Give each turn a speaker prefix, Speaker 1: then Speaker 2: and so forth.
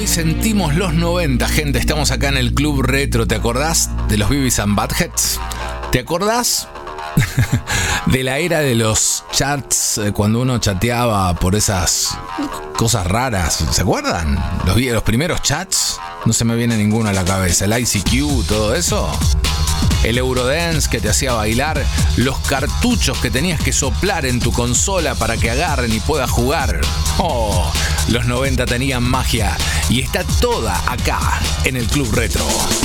Speaker 1: sentimos los 90, gente. Estamos acá en el Club Retro. ¿Te acordás de los Beavis and Buttheads? ¿Te acordás de la era de los chats, cuando uno chateaba por esas cosas raras? ¿Se acuerdan? Los primeros chats. No se me viene ninguno a la cabeza. El ICQ, todo eso. El Eurodance que te hacía bailar. Los cartuchos que tenías que soplar en tu consola para que agarren y puedas jugar. Oh, los 90 tenían magia. Y está toda acá en el Club Retro.